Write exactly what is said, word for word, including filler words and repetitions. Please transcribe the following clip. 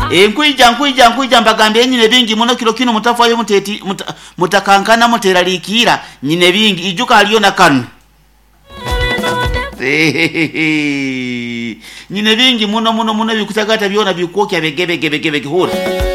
E nkuija nkuija nkuija mbagambe nyine bingi muno kilo kino mutafayo muteti muta, mutakankana muteralikira nyine bingi ijuka aliyo na kanu. Nyine bingi muno muno muno bikutagata byona bikokya begebe gebe gebe gihura.